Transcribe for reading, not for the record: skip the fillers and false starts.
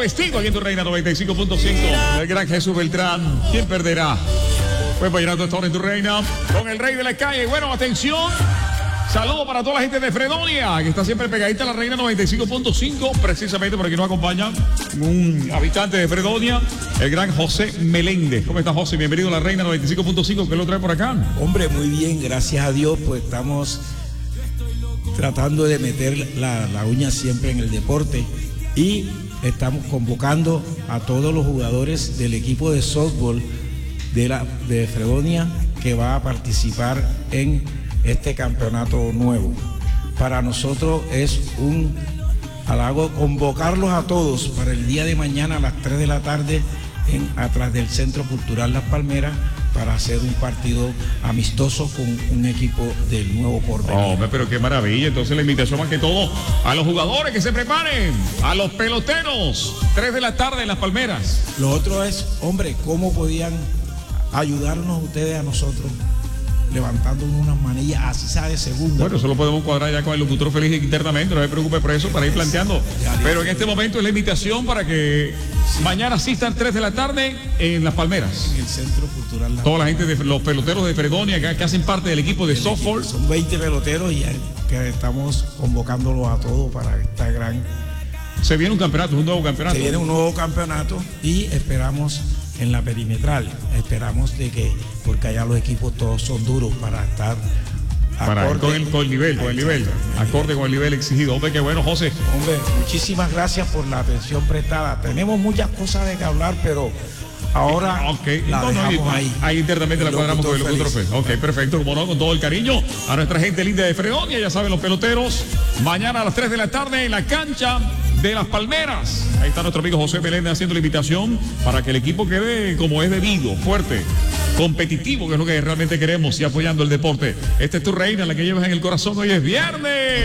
vestido aquí en tu Reina 95.5. El gran Jesús Beltrán. ¿Quién perderá? Pues bailando esta hora en tu Reina con el rey de la calle. Bueno, atención. Saludos para toda la gente de Fredonia, que está siempre pegadita a la Reina 95.5. Precisamente por aquí nos acompaña un habitante de Fredonia, el gran José Meléndez. ¿Cómo estás, José? Bienvenido a la Reina 95.5. ¿Qué lo trae por acá? Hombre, muy bien, gracias a Dios, pues estamos tratando de meter la uña siempre en el deporte y estamos convocando a todos los jugadores del equipo de softball de Fredonia que va a participar en este campeonato nuevo. Para nosotros es un halago convocarlos a todos para el día de mañana a las 3 de la tarde atrás del Centro Cultural Las Palmeras para hacer un partido amistoso con un equipo del Nuevo Porvenir. Oh, pero qué maravilla. Entonces la invitación más que todo a los jugadores que se preparen, a los peloteros, 3 de la tarde en Las Palmeras. Lo otro es, hombre, cómo podían ayudarnos ustedes a nosotros levantando unas manillas, así sea de segunda. Bueno, eso lo podemos cuadrar ya con el locutor feliz internamente, no se preocupe por eso, para ir planteando. Pero en este momento es la invitación para que mañana asistan 3 de la tarde en Las Palmeras. En el Centro Cultural. Toda la gente de los peloteros de Fredonia que hacen parte del equipo de softball. Son 20 peloteros y que estamos convocándolos a todos para esta gran... Se viene un campeonato, un nuevo campeonato. Se viene un nuevo campeonato y esperamos en la perimetral, esperamos de que, porque allá los equipos todos son duros para estar con el nivel, acorde con el nivel exigido. Hombre, qué bueno, José. Hombre, muchísimas gracias por la atención prestada. Tenemos muchas cosas de que hablar, pero ahora la dejamos ahí. Ahí internamente la cuadramos con el locutor feliz. Ok, perfecto, como no, con todo el cariño a nuestra gente linda de Fredonia, ya saben, los peloteros, mañana a las 3 de la tarde en la cancha de Las Palmeras. Ahí está nuestro amigo José Meléndez haciendo la invitación para que el equipo quede como es debido, fuerte, competitivo, que es lo que realmente queremos, y apoyando el deporte. Esta es tu Reina, la que llevas en el corazón. Hoy es viernes.